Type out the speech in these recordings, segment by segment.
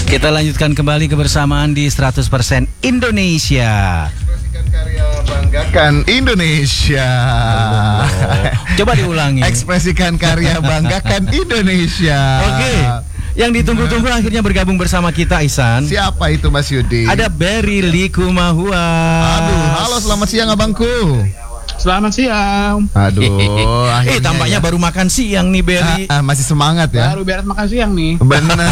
Kita lanjutkan kembali kebersamaan di 100% Indonesia. Ekspresikan karya, banggakan Indonesia. Coba diulangi. Ekspresikan karya, banggakan Indonesia. Oke. Yang ditunggu-tunggu akhirnya bergabung bersama kita, Ihsan. Siapa itu Mas Yudi? Ada Berry Likumahua. Aduh, halo selamat siang abangku. Selamat siang. Aduh, akhirnya tampaknya ya. baru makan siang nih Berry. Masih semangat ya. Baru beres makan siang nih. Benar.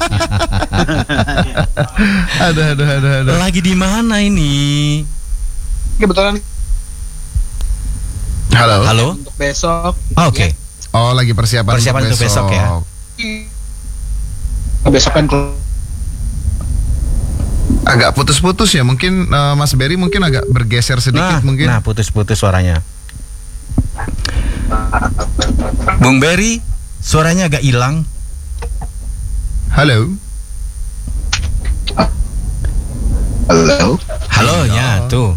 aduh. Lagi di mana ini? Kebetulan Halo. untuk besok. Oke. Oh, lagi persiapan Untuk besok ya. Besok kan Agak putus-putus ya, mungkin Mas Berry mungkin agak bergeser sedikit mungkin. Nah, putus-putus suaranya. Bung Berry, suaranya agak hilang. Halo. Halo, ya tuh.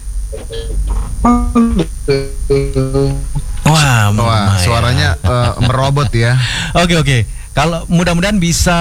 Wah, Suaranya merobot ya. Oke. Kalau mudah-mudahan bisa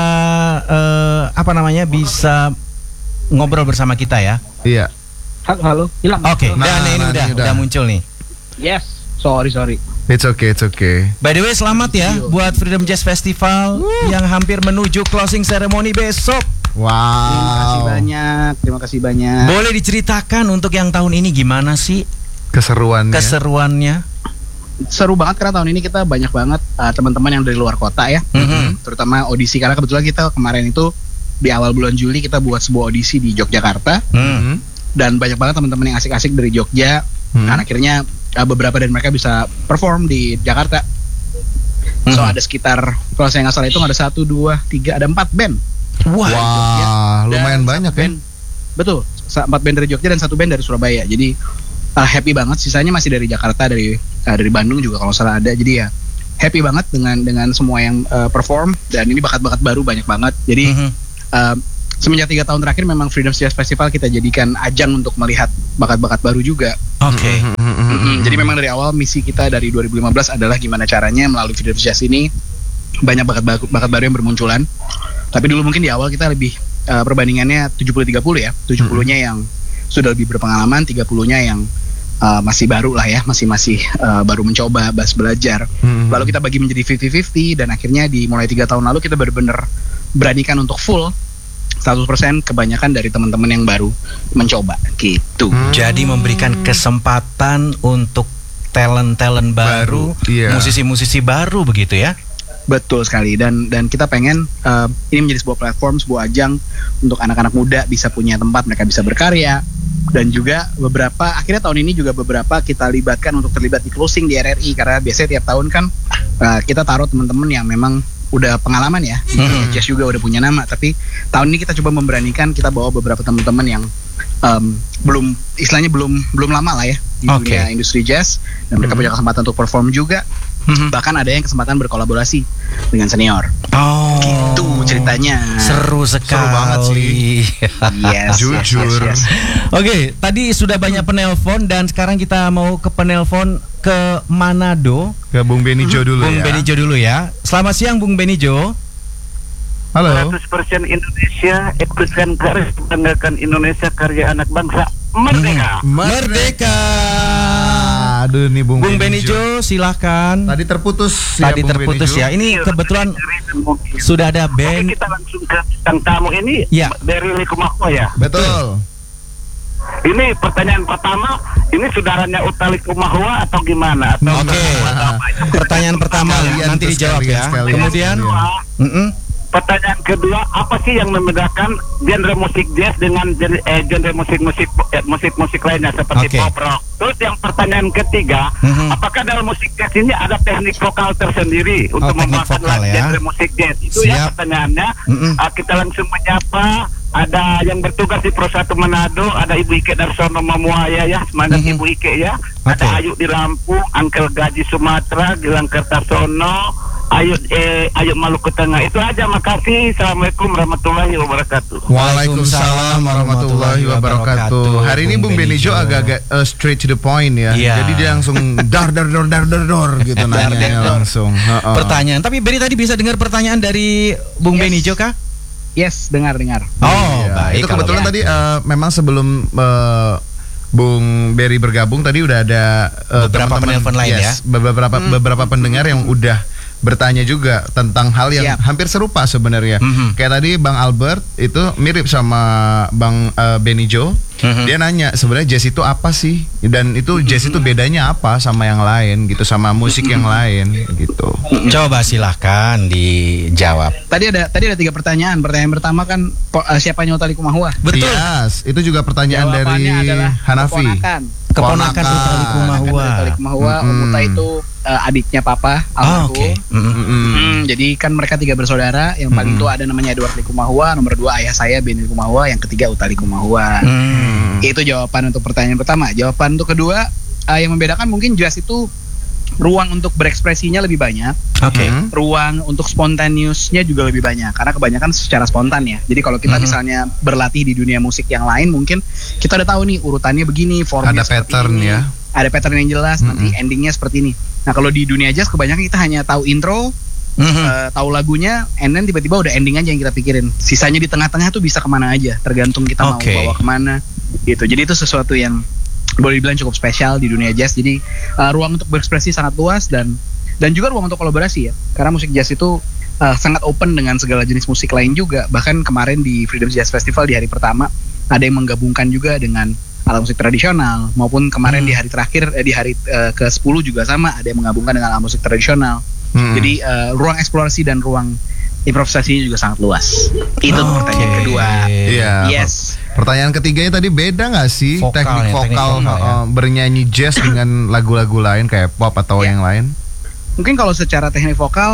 bisa ngobrol bersama kita ya. Iya. halo, hilang. Oke, Nah, dan ini ini udah muncul nih. Yes. Sorry. It's okay. By the way, selamat ya buat Freedom Jazz Festival yang hampir menuju closing ceremony besok. Wow. Terima kasih banyak. Boleh diceritakan untuk yang tahun ini gimana sih keseruannya? Seru banget karena tahun ini kita banyak banget teman-teman yang dari luar kota ya. Terutama audisi, karena kebetulan kita kemarin itu di awal bulan Juli kita buat sebuah audisi di Yogyakarta. Dan banyak banget teman-teman yang asik-asik dari Jogja. Dan akhirnya beberapa dari mereka bisa perform di Jakarta. So ada sekitar, kalau saya nggak salah itu ada 1, 2, 3, ada 4 band. Wah, lumayan banyak ya. Betul, 4 band dari Jogja dan 1 band dari Surabaya. Jadi happy banget. Sisanya masih dari Jakarta, dari Bandung juga kalau salah ada. Jadi ya happy banget dengan semua yang perform. Dan ini bakat-bakat baru banyak banget. Jadi semenjak 3 tahun terakhir memang Freedom Jazz Festival kita jadikan ajang untuk melihat bakat-bakat baru juga. Oke. Jadi memang dari awal misi kita dari 2015 adalah gimana caranya melalui Freedom Jazz ini banyak bakat baru yang bermunculan. Tapi dulu mungkin di awal kita lebih perbandingannya 70-30 ya. 70-nya yang sudah lebih berpengalaman, 30-nya yang masih baru lah ya, masih baru mencoba, belajar. Lalu kita bagi menjadi 50-50 dan akhirnya mulai 3 tahun lalu kita benar-benar beranikan untuk full 100%, kebanyakan dari teman-teman yang baru mencoba gitu. Jadi memberikan kesempatan untuk talent baru, musisi-musisi baru begitu ya. Betul sekali, dan kita pengen ini menjadi sebuah platform, sebuah ajang untuk anak-anak muda bisa punya tempat mereka bisa berkarya. Dan juga akhirnya tahun ini juga beberapa kita libatkan untuk terlibat di closing di RRI, karena biasanya tiap tahun kan kita taruh teman-teman yang memang udah pengalaman ya, jazz juga udah punya nama. Tapi tahun ini kita coba memberanikan, kita bawa beberapa teman-teman yang belum lama lah ya di dunia industri jazz, dan mereka punya kesempatan untuk perform juga. Bahkan ada yang kesempatan berkolaborasi dengan senior. Gitu ceritanya. Seru sekali. Seru banget sih. Yes, jujur. Yes. Oke, tadi sudah banyak penelpon dan sekarang kita mau ke penelpon ke Manado. Ke Bung Benijo dulu Bung ya. Benijo dulu ya. Selamat siang Bung Benijo. Halo. 100% Indonesia, ekspresikan karya, banggakan Indonesia, karya anak bangsa, merdeka. Merdeka. Aduh nih Bung Benijo, silahkan. Tadi terputus ya. Ini kebetulan sudah ada band. Oke, kita langsung ke bintang tamu ini. Ya. Berry Likumahua ya. Betul. Ini pertanyaan pertama, ini saudaranya Utha Likumahua atau gimana? Oke. Pertanyaan pertama nanti dijawab ya. Kemudian pertanyaan kedua, apa sih yang membedakan genre musik jazz dengan genre musik lainnya seperti pop rock? Terus yang pertanyaan ketiga, apakah dalam musik jazz ini ada teknik vokal tersendiri untuk membawakan genre musik jazz? Itu ya pertanyaannya. Kita langsung menyapa. Ada yang bertugas di Pro 1 Manado, ada Ibu Ike Darsono Mamuaya ya, semangat Ibu Ike ya. Ada Ayu di Lampung, Uncle Gaji Sumatera, Gilang Kertasono, Ayu Maluku Tengah. Itu aja, makasih. Assalamualaikum warahmatullahi wabarakatuh. Waalaikumsalam warahmatullahi wabarakatuh. Hari ini Bung Benijo agak-agak straight to the point ya. Jadi dia langsung dar gitu nanya langsung. Pertanyaan. Tapi Berry tadi bisa dengar pertanyaan dari Bung Benijo kah? Yes, dengar. Oh, Iya. baik. Itu kalau kebetulan gitu. tadi memang sebelum Bung Berry bergabung tadi udah ada Beberapa teman-teman, penelpon lain ya. beberapa pendengar yang udah bertanya juga tentang hal yang Siap. hampir serupa sebenarnya. Kayak tadi Bang Albert itu mirip sama Bang Benny Joe. Dia nanya sebenarnya jazz itu apa sih? Dan itu jazz itu bedanya apa sama yang lain gitu, sama musik yang lain gitu. Coba silahkan dijawab. Tadi ada 3 pertanyaan. Pertanyaan pertama kan siapa Utha Likumahua? Betul. Yes, itu juga pertanyaan dari Jawabannya adalah Hanafi. Keponakan Utha Likumahua. Utha Likumahua. Utha itu adiknya papa almarhum. Oke. Jadi kan mereka 3 bersaudara. Yang paling tua ada namanya Edward Likumahua, nomor 2 ayah saya Benny Likumahua, yang ketiga Utha Likumahua. Itu jawaban untuk pertanyaan pertama. Jawaban untuk kedua, yang membedakan mungkin jazz itu ruang untuk berekspresinya lebih banyak. Oke. Ruang untuk spontaneousnya juga lebih banyak, karena kebanyakan secara spontan ya. Jadi kalau kita misalnya berlatih di dunia musik yang lain, mungkin kita udah tahu nih urutannya begini, formnya Ada seperti pattern ini, ya. ada pattern yang jelas, nanti endingnya seperti ini. Nah kalau di dunia jazz kebanyakan kita hanya tahu intro, tahu lagunya, and then tiba-tiba udah ending aja yang kita pikirin. Sisanya di tengah-tengah tuh bisa kemana aja, tergantung kita mau bawa kemana gitu. Jadi itu sesuatu yang boleh dibilang cukup spesial di dunia jazz. Jadi ruang untuk berekspresi sangat luas dan juga ruang untuk kolaborasi ya. Karena musik jazz itu sangat open dengan segala jenis musik lain juga. Bahkan kemarin di Freedom Jazz Festival di hari pertama ada yang menggabungkan juga dengan alat musik tradisional, maupun kemarin di hari terakhir di hari ke-10 juga sama, ada yang menggabungkan dengan alat musik tradisional. Jadi ruang eksplorasi dan ruang improvisasinya juga sangat luas. Itu pertanyaan kedua. Iya. Yes. Pertanyaan ketiganya tadi beda nggak sih Vokal teknik ya, teknik vokal vokal ya. bernyanyi jazz dengan lagu-lagu lain kayak pop atau yang lain? Mungkin kalau secara teknik vokal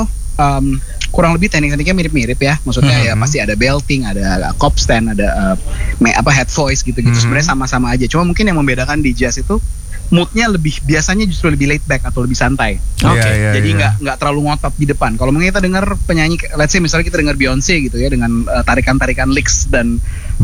kurang lebih teknik-tekniknya mirip-mirip ya. Maksudnya ya pasti ada belting, ada cop stand, ada head voice gitu-gitu. Sebenarnya sama-sama aja. Cuma mungkin yang membedakan di jazz itu moodnya biasanya justru lebih laid back atau lebih santai. Oke. Jadi nggak terlalu ngotot di depan. Kalau mungkin kita dengar penyanyi, let's say misalnya kita dengar Beyonce gitu ya, dengan tarikan-tarikan licks dan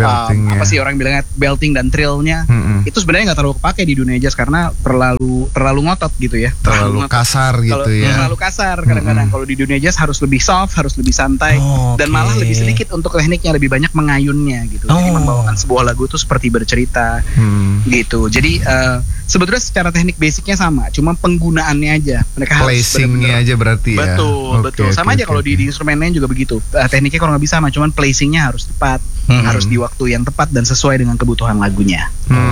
apa sih orang bilangnya belting dan trillnya, itu sebenarnya nggak terlalu kepake di dunia jazz karena terlalu ngotot gitu ya. Terlalu kasar gitu ya. Terlalu kasar kadang-kadang. Kalau di dunia jazz harus lebih soft, harus lebih santai, dan malah lebih sedikit untuk tekniknya, lebih banyak mengayunnya gitu. Jadi membawakan sebuah lagu itu seperti bercerita gitu. Jadi sebetulnya secara teknik basicnya sama, cuma penggunaannya aja mereka harus placingnya aja berarti ya. Betul. Sama aja kalau di instrumen lain juga begitu. Tekniknya kalau nggak bisa sama, cuman placingnya harus tepat, harus di waktu yang tepat dan sesuai dengan kebutuhan lagunya.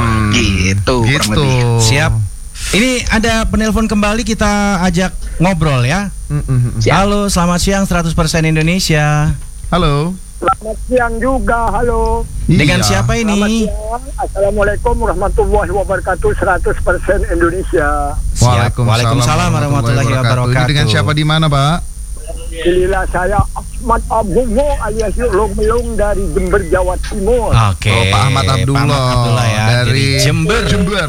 Gitu. Kurang lebih. Siap. Ini ada penelpon kembali, kita ajak ngobrol ya. Halo, selamat siang 100% Indonesia. Halo. Selamat siang juga, halo. Dengan siapa ini? Selamat siang, Assalamualaikum warahmatullahi wabarakatuh, 100% Indonesia. Waalaikumsalam warahmatullahi wabarakatuh. Ini dengan siapa di mana, Pak? Inilah saya Ahmad Abdullah alias Long Melong dari Jember, Jawa Timur. Oke. Pak Ahmad Abdullah, ya, dari Jember.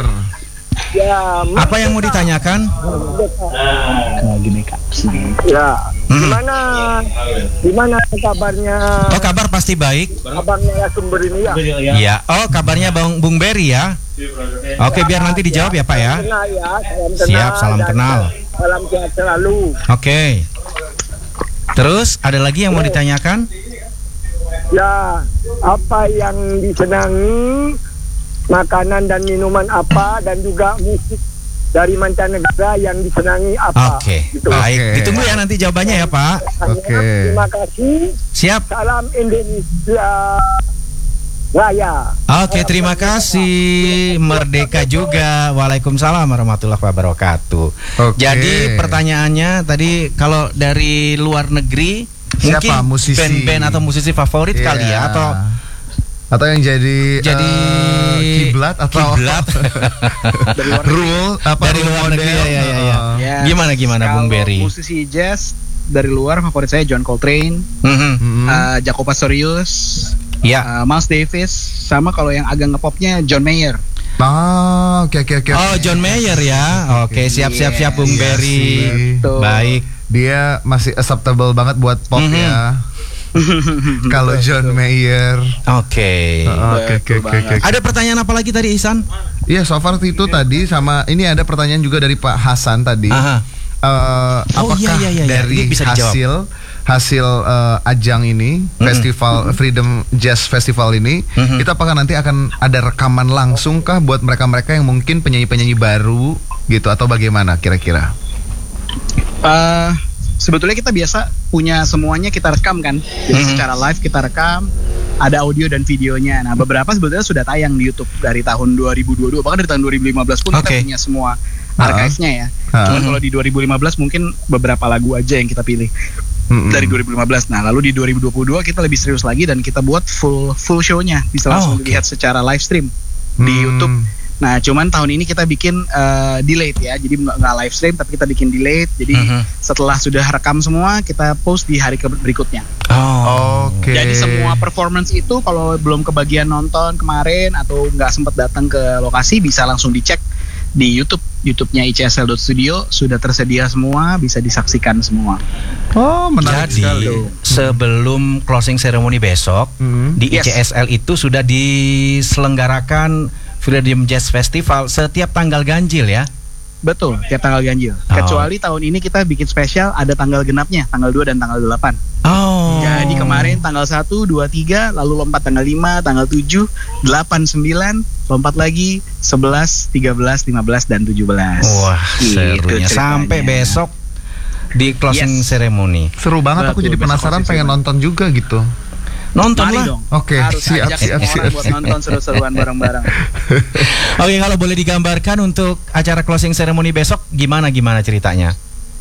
Ya, Apa yang mau ditanyakan? Gini Kak. Ya. Gimana kabarnya? Oh, kabar pasti baik. Abangnya sumber ini ya. Iya. Oh, kabarnya Bung Berry ya. Oke, biar nanti dijawab ya, Pak ya. Kenal ya, salam kenal. Siap, salam dan kenal. Salam sehat selalu. Oke. Terus ada lagi yang mau ditanyakan? Ya, apa yang disenangi, makanan dan minuman apa, dan juga musik dari mancanegara yang disenangi apa. Oke, gitu. baik. Ditunggu ya nanti jawabannya ya, Pak. Oke. Terima kasih. Siap. Salam Indonesia Raya. Oke, terima kasih. Merdeka juga. Waalaikumsalam warahmatullahi wabarakatuh. Oke. Jadi pertanyaannya tadi, kalau dari luar negeri, Siapa mungkin musisi? band-band atau musisi favorit kali ya, atau yang jadi kiblat atau kiblat rule apa dari luar negeri ya. Yes. Gimana Bung Berry? Musisi jazz dari luar favorit saya John Coltrane, Jaco Pastorius, Ya. Miles Davis, sama kalau yang agak ngepopnya John Mayer. Oke. Oh, John Mayer ya. Oke, siap Bung Iya Berry. sih. Baik. Dia masih acceptable banget buat pop ya. Kalau John Mayer. Oke. Oke. Ada pertanyaan apa lagi tadi, Ihsan? Iya, so far itu tadi, sama ini ada pertanyaan juga dari Pak Hasan tadi. Aha. Apakah iya. dari Ini bisa dijawab. hasil hasil ajang ini, festival Freedom Jazz Festival ini, itu apakah nanti akan ada rekaman langsung kah buat mereka-mereka yang mungkin penyanyi-penyanyi baru gitu, atau bagaimana kira-kira? Sebetulnya kita biasa punya semuanya kita rekam kan. Jadi secara live kita rekam, ada audio dan videonya. Nah, beberapa sebetulnya sudah tayang di YouTube dari tahun 2022, bahkan dari tahun 2015 pun kita punya semua archive-nya ya. Cuman kalau di 2015 mungkin beberapa lagu aja yang kita pilih dari 2015. Nah, lalu di 2022 kita lebih serius lagi dan kita buat full show-nya, bisa langsung dilihat secara live stream di YouTube. Nah, cuman tahun ini kita bikin delayed ya, jadi nggak live stream tapi kita bikin delayed. Jadi setelah sudah rekam semua, kita post di hari berikutnya. Jadi semua performance itu kalau belum kebagian nonton kemarin atau nggak sempat datang ke lokasi, bisa langsung dicek di YouTube-nya ICSL.studio, sudah tersedia semua, bisa disaksikan semua. Menarik sekali. Sebelum closing ceremony besok di ICSL itu sudah diselenggarakan Freedom Jazz Festival setiap tanggal ganjil ya? Betul, tiap tanggal ganjil. Kecuali tahun ini kita bikin spesial, ada tanggal genapnya, tanggal 2 dan tanggal 8. Jadi kemarin tanggal 1, 2, 3, lalu lompat tanggal 5, tanggal 7, 8, 9, lompat lagi 11, 13, 15, dan 17. Wah, serunya sampai besok di closing ceremony. Seru banget, aku jadi penasaran, pengen nonton juga gitu. Nonton lah. Oke, siap. Buat nonton seru-seruan bareng-bareng. Oke, kalau boleh digambarkan untuk acara closing ceremony besok gimana ceritanya?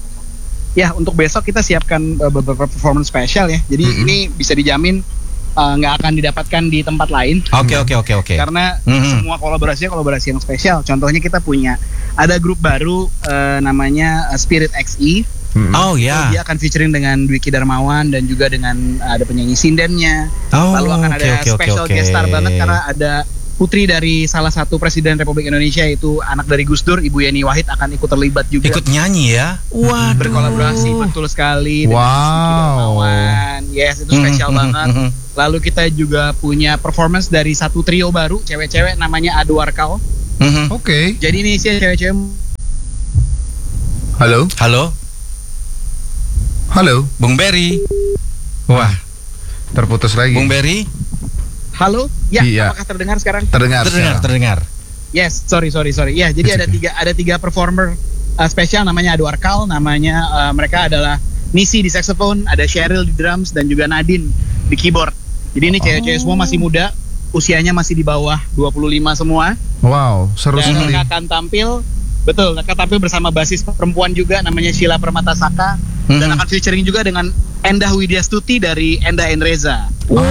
Ya, untuk besok kita siapkan beberapa performance spesial ya. Jadi ini bisa dijamin nggak akan didapatkan di tempat lain. Oke. Karena semua kolaborasi yang spesial. Contohnya kita punya ada grup baru namanya Spirit XE. Dia akan featuring dengan Dwiki Darmawan dan juga dengan ada penyanyi sindennya. Lalu akan ada special guest star banget karena ada putri dari salah satu presiden Republik Indonesia, itu anak dari Gus Dur, Ibu Yeni Wahid, akan ikut terlibat juga. Ikut nyanyi ya? Waduh. Berkolaborasi, betul sekali. Dengan Dwiki Darmawan. Yes, itu spesial banget. Lalu kita juga punya performance dari satu trio baru, cewek-cewek, namanya Adwarkal. Jadi ini sih cewek-cewek. Halo, Bung Berry. Wah, terputus lagi. Bung Berry. Halo, ya, iya. Apakah terdengar sekarang? Terdengar. Yes, sorry. Ya, jadi ada tiga performer spesial, namanya Adwarkal, namanya mereka adalah Nisi di saxophone, ada Cheryl di drums, dan juga Nadine di keyboard. Jadi ini cewek-cewek semua masih muda, usianya masih di bawah 25 semua. Wow, seru sekali. Dan mereka akan tampil bersama basis perempuan juga, namanya Sheila Permatasaka. Dan akan featuring juga dengan Endah Widyastuti dari Endah and Reza.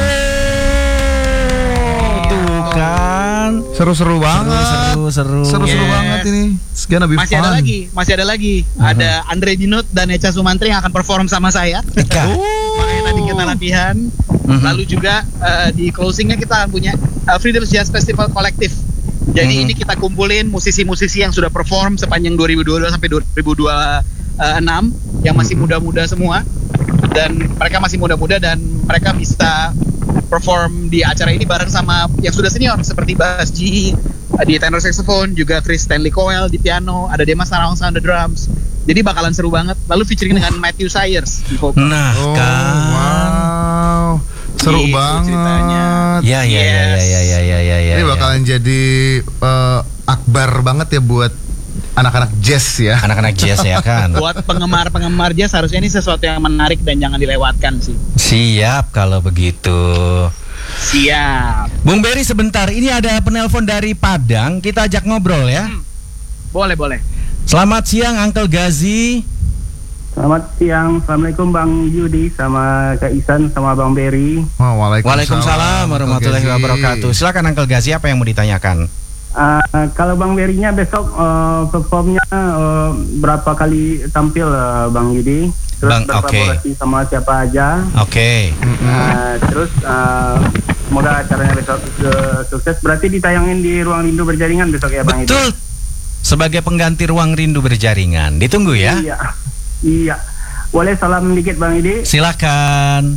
Tuh kan, seru banget. Seru banget ini. Masih ada lagi. Ada Andre Dinut dan Echa Sumantri yang akan perform sama saya. Makanya tadi kita latihan. Lalu juga di closingnya kita akan punya Freedom Jazz Festival Collective. Jadi ini kita kumpulin musisi-musisi yang sudah perform sepanjang 2022 sampai 2026 yang masih muda-muda semua, dan mereka masih muda-muda dan mereka bisa perform di acara ini bareng sama yang sudah senior seperti Bas G di tenor saxophone, juga Chris Stanley Coel di piano, ada Demas Sarawang on the drums. Jadi bakalan seru banget. Lalu featuring dengan Matthew Sayers di vokal. Nah, wow. Seru banget. Ceritanya. Ya. Ini bakalan jadi akbar banget ya buat anak-anak jazz ya. Anak-anak jazz ya kan. Buat penggemar jazz harusnya ini sesuatu yang menarik dan jangan dilewatkan sih. Siap kalau begitu. Siap. Bung Berry, sebentar, ini ada penelpon dari Padang, kita ajak ngobrol ya. Boleh. Selamat siang Uncle Gazi. Selamat siang, Assalamualaikum Bang Yudi sama Kak Isan sama Bang Berry. Waalaikumsalam warahmatullahi wabarakatuh. Silakan Uncle Gazi, apa yang mau ditanyakan? Kalau Bang Berry-nya besok performnya berapa kali tampil Bang Yudi? Terus berkolaborasi sama siapa aja? Terus semoga acaranya besok sukses. Berarti ditayangin di Ruang Rindu Berjaringan besok ya Bang Yudi? Betul. Sebagai pengganti Ruang Rindu Berjaringan. Ditunggu ya. Iya. Boleh salam dikit Bang Yudi? Silakan.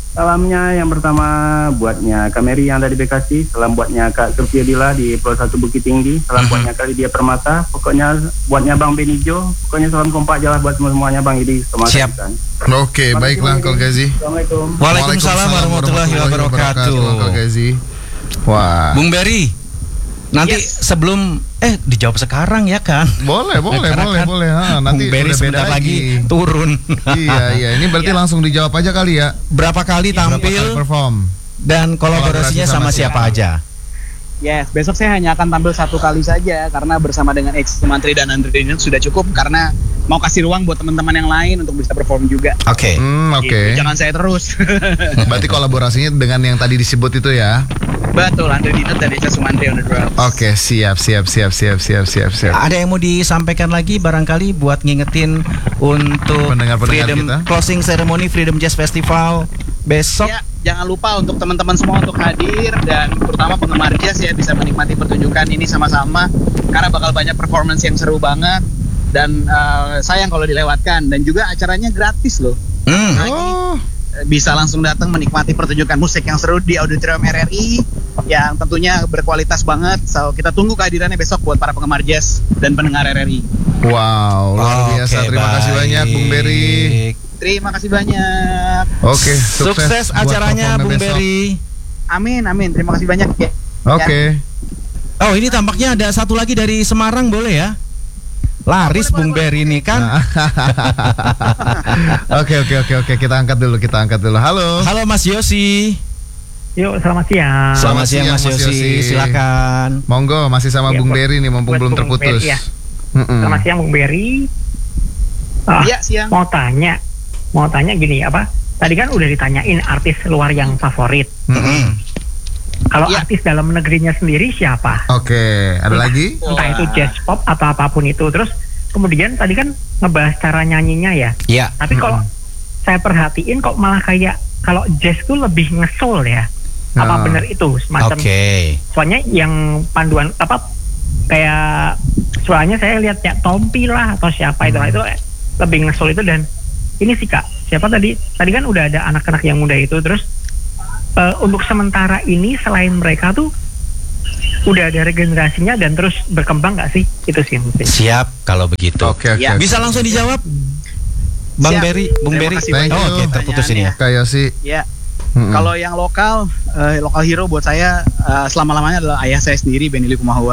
Salamnya yang pertama buatnya Kak Mary yang ada di Bekasi, salam buatnya Kak Sylvia Dila di Pulau 1 Bukit Tinggi, salam buatnya Kak Lydia Permata, pokoknya buatnya Bang Benijo, pokoknya salam kompak jalan buat semuanya Bang Idi. Siap. Oke, baiklah Uncle Gazi. Assalamualaikum. Waalaikumsalam warahmatullahi wabarakatuh. Uncle Gazi. Wah. Bung Berry, nanti sebelum dijawab sekarang ya kan? Boleh. Nanti Bung Berry sebentar lagi turun. Iya. Ini berarti langsung dijawab aja kali ya. Berapa kali tampil? Perform. Dan kolaborasinya sama siapa aja? Yes, besok saya hanya akan tampil 1 kali saja karena bersama dengan X Sumantri dan Andre Dinut sudah cukup karena mau kasih ruang buat teman-teman yang lain untuk bisa perform juga. Oke. Oke. Jangan saya terus. Berarti kolaborasinya dengan yang tadi disebut itu ya? Betul, Andre Dinut dan X Sumantri on the drums. Oke, siap. Ada yang mau disampaikan lagi barangkali buat ngingetin untuk pendengar-pendengar Freedom kita? Closing Ceremony Freedom Jazz Festival besok. Ya, jangan lupa untuk teman-teman semua untuk hadir dan terutama penggemar jazz ya bisa menikmati pertunjukan ini sama-sama karena bakal banyak performance yang seru banget dan sayang kalau dilewatkan dan juga acaranya gratis loh. Bisa langsung datang menikmati pertunjukan musik yang seru di Auditorium RRI yang tentunya berkualitas banget. So kita tunggu kehadirannya besok buat para penggemar jazz dan pendengar RRI. Wow, luar biasa. Terima kasih banyak Bung Berry. Terima kasih banyak. Oke, sukses acaranya Bung Berry. Amin. Terima kasih banyak ya. Oke. Oh, ini tampaknya ada satu lagi dari Semarang, boleh ya? Laris Bung Berry ini kan. Oke. Kita angkat dulu. Halo Mas Yosi. Yuk, selamat siang. Selamat siang Mas Yosi. Silakan. Monggo, masih sama Bung Berry nih, mumpung belum terputus. Berry, ya. Selamat siang Bung Berry. Iya, siang. Mau tanya gini, apa? Tadi kan udah ditanyain artis luar yang favorit. Kalau artis dalam negerinya sendiri siapa? Oke, ada lagi? Entah itu jazz pop atau apapun itu. Terus kemudian tadi kan ngebahas cara nyanyinya ya. Iya. Tapi kalau saya perhatiin kok malah kayak kalau jazz itu lebih nge-soul ya. Apa benar itu semacam? Soalnya yang panduan apa kayak soalnya saya lihat ya Tompi lah atau siapa itu lebih nge-soul itu. Dan ini sih Kak, siapa tadi kan udah ada anak-anak yang muda itu. Terus untuk sementara ini selain mereka tuh udah ada regenerasinya dan terus berkembang nggak sih? Itu sih mungkin. Siap kalau begitu. Oke. Bisa langsung dijawab Bung Berry. Oke, terputus ini ya. Kayak sih. Ya. Kalau yang lokal hero buat saya selama-lamanya adalah ayah saya sendiri, Benny Likumahua.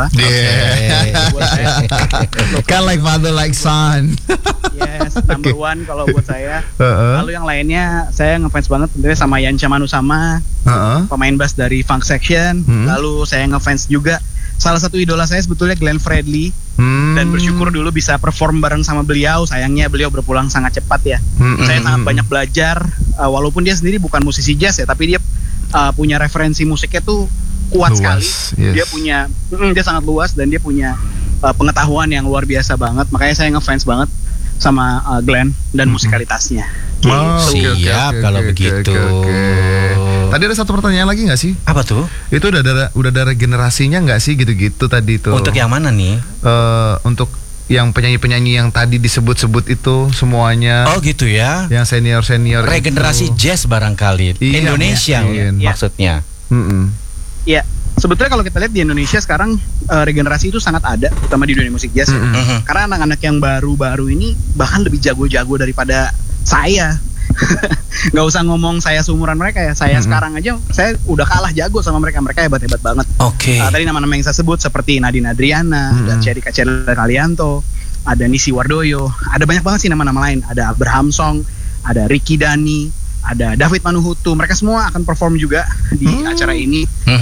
Kan like father like son. Yes, number one kalau buat saya. Lalu yang lainnya saya ngefans banget tentunya sama Yancha Manusama, pemain bass dari Funk Section. Lalu saya ngefans juga salah satu idola saya sebetulnya Glenn Fredly. Dan bersyukur dulu bisa perform bareng sama beliau. Sayangnya beliau berpulang sangat cepat ya. Saya sangat banyak belajar walaupun dia sendiri bukan musisi jazz ya, tapi dia punya referensi musiknya tuh kuat sekali. Dia sangat luas dan dia punya pengetahuan yang luar biasa banget. Makanya saya ngefans banget sama Glenn dan musikalitasnya. Siap kalau begitu. Tadi ada satu pertanyaan lagi nggak sih? Apa tuh? Itu udah ada regenerasinya nggak sih gitu-gitu tadi tuh? Untuk yang mana nih? Untuk yang penyanyi-penyanyi yang tadi disebut-sebut itu semuanya. Oh gitu ya? Yang senior-senior. Regenerasi itu. Jazz barangkali. Indonesia maksudnya. Iya. Sebetulnya kalau kita lihat di Indonesia sekarang regenerasi itu sangat ada, terutama di dunia musik jazz. Karena anak-anak yang baru-baru ini bahkan lebih jago-jago daripada saya. Nggak usah ngomong saya seumuran mereka ya. Saya sekarang aja saya udah kalah jago sama mereka. Mereka hebat-hebat banget. Tadi nama-nama yang saya sebut seperti Nadine Adriana, dan Cherika Kalianto, ada Nisi Wardoyo, ada banyak banget sih nama-nama lain. Ada Abraham Song, ada Ricky Dani, ada David Manuhutu. Mereka semua akan perform juga di acara ini.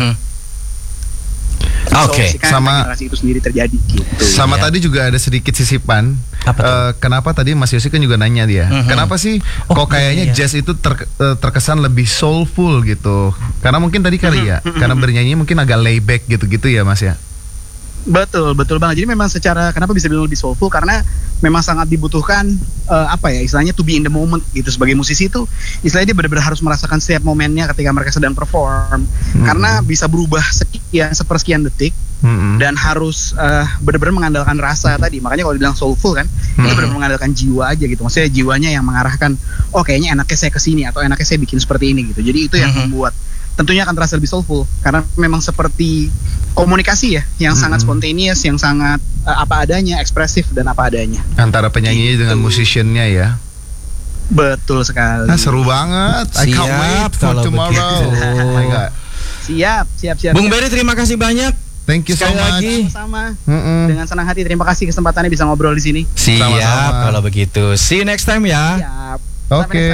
Sama generasi itu sendiri terjadi gitu. Sama tadi juga ada sedikit sisipan. Kenapa tadi Mas Yosi kan juga nanya dia. Kenapa sih kok kayaknya jazz itu terkesan lebih soulful gitu? Karena mungkin tadi kali ya, karena bernyanyi mungkin agak layback gitu-gitu ya Mas ya. Betul banget. Jadi memang secara kenapa bisa bilang lebih soulful karena memang sangat dibutuhkan istilahnya to be in the moment gitu. Sebagai musisi itu istilahnya dia benar-benar harus merasakan setiap momennya ketika mereka sedang perform. Karena bisa berubah sepersekian detik dan harus benar-benar mengandalkan rasa tadi. Makanya kalau dibilang soulful kan, itu benar-benar mengandalkan jiwa aja gitu. Maksudnya jiwanya yang mengarahkan, oh kayaknya enaknya saya kesini atau enaknya saya bikin seperti ini gitu. Jadi itu yang membuat tentunya akan terasa lebih soulful karena memang seperti komunikasi ya yang sangat spontaneous, yang sangat apa adanya, ekspresif dan apa adanya antara penyanyi dengan musiciannya ya. Betul sekali. Seru banget. I can't wait for tomorrow. Oh my god. Siap. Bung Berry, terima kasih banyak. Thank you so much. Sama. Dengan senang hati, terima kasih kesempatannya bisa ngobrol di sini. Siap. Sama-sama. Kalau begitu. See you next time ya. Siap. Oke.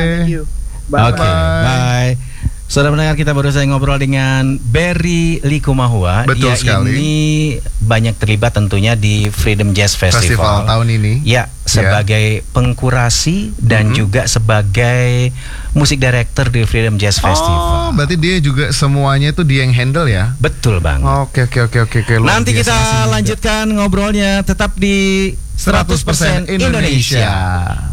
Bye. Saudara pendengar, kita baru saja ngobrol dengan Berry Likumahua. Betul Dia sekali. Ini banyak terlibat tentunya di Freedom Jazz Festival tahun ini. Ya, sebagai pengkurasi dan juga sebagai musik director di Freedom Jazz Festival. Oh, berarti dia juga semuanya itu dia yang handle ya? Betul banget. Oke. Nanti kita lanjutkan ngobrolnya tetap di 100% Indonesia.